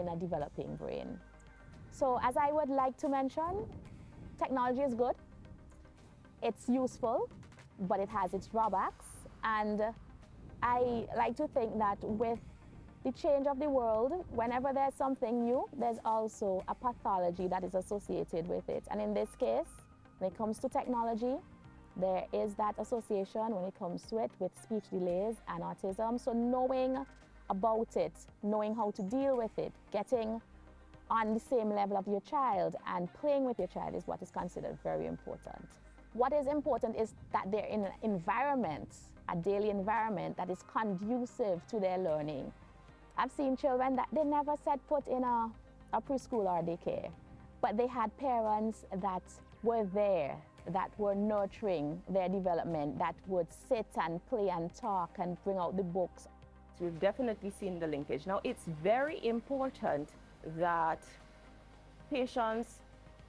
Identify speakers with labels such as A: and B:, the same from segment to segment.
A: a developing brain. So as I would like to mention, technology is good, it's useful, but it has its drawbacks. And I like to think that with the change of the world, whenever there's something new, there's also a pathology that is associated with it. And in this case, when it comes to technology, there is that association when it comes to it with speech delays and autism. So knowing about it, knowing how to deal with it, getting on the same level of your child and playing with your child is what is considered very important. What is important is that they're in an environment, a daily environment that is conducive to their learning. I've seen children that they never set foot in a preschool or daycare, but they had parents that were there, that were nurturing their development, that would sit and play and talk and bring out the books.
B: We've definitely seen the linkage. Now, it's very important that patients'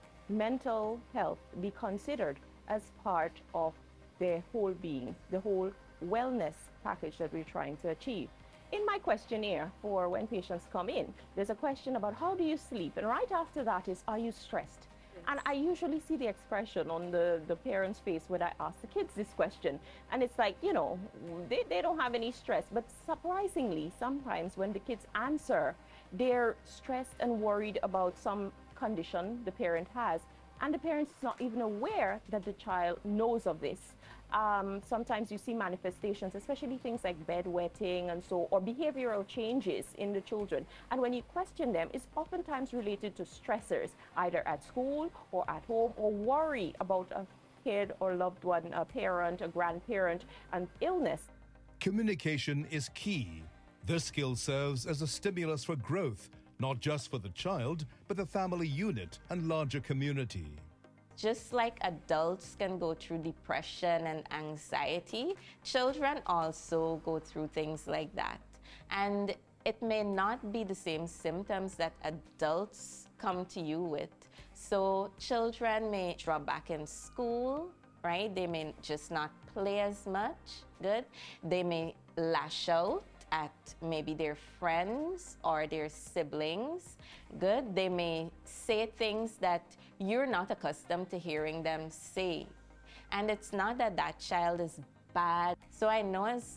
B: mental health be considered as part of their whole being, the whole wellness package that we're trying to achieve. In my questionnaire for when patients come in, there's a question about how do you sleep? And right after that is, are you stressed? And I usually see the expression on the parent's face when I ask the kids this question. And it's like, you know, they don't have any stress. But surprisingly, sometimes when the kids answer, they're stressed and worried about some condition the parent has. And the parent is not even aware that the child knows of this. Sometimes you see manifestations, especially things like bedwetting and so, or behavioral changes in the children. And when you question them, it's oftentimes related to stressors, either at school or at home, or worry about a kid or loved one, a parent, a grandparent, and illness.
C: Communication is key. This skill serves as a stimulus for growth, not just for the child, but the family unit and larger community.
D: Just like adults can go through depression and anxiety, children also go through things like that. And it may not be the same symptoms that adults come to you with. So children may drop back in school, right? They may just not play as much, good. They may lash out at maybe their friends or their siblings, good. They may say things that you're not accustomed to hearing them say. And it's not that that child is bad. So I know as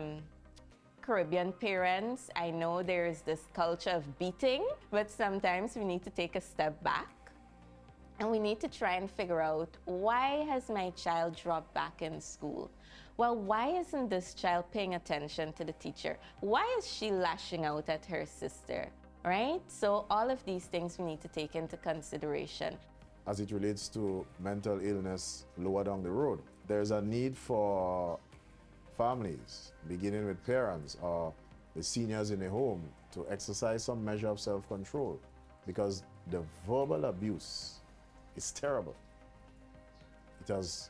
D: Caribbean parents, I know there's this culture of beating, but sometimes we need to take a step back and we need to try and figure out, why has my child dropped back in school? Well, why isn't this child paying attention to the teacher? Why is she lashing out at her sister, right? So all of these things we need to take into consideration.
E: As it relates to mental illness lower down the road, there's a need for families, beginning with parents or the seniors in the home, to exercise some measure of self-control, because the verbal abuse is terrible. It has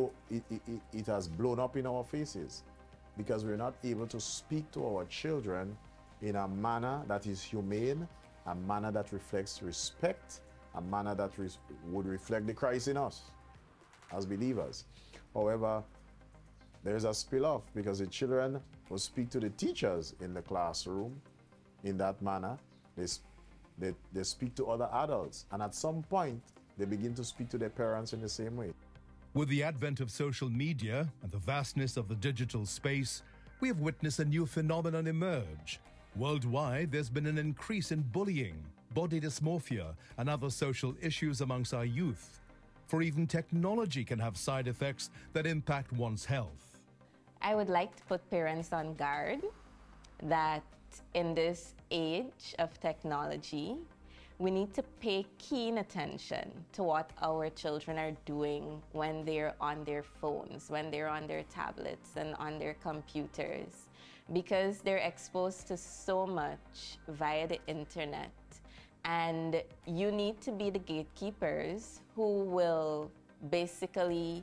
E: blown up in our faces because we're not able to speak to our children in a manner that is humane, a manner that reflects respect, a manner that would reflect the Christ in us as believers. However, there's a spill-off because the children will speak to the teachers in the classroom in that manner. They speak to other adults, and at some point, they begin to speak to their parents in the same way.
C: With the advent of social media and the vastness of the digital space, we have witnessed a new phenomenon emerge. Worldwide, there's been an increase in bullying, body dysmorphia, and other social issues amongst our youth. For even technology can have side effects that impact one's health.
D: I would like to put parents on guard that in this age of technology, we need to pay keen attention to what our children are doing when they're on their phones, when they're on their tablets and on their computers, because they're exposed to so much via the internet. And you need to be the gatekeepers who will basically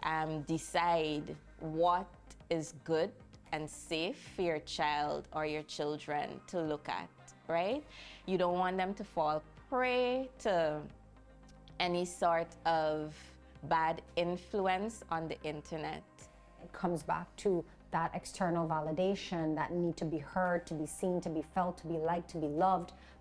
D: decide what is good and safe for your child or your children to look at, right? You don't want them to fall prey to any sort of bad influence on the internet.
F: It comes back to that external validation, that need to be heard, to be seen, to be felt, to be liked, to be loved,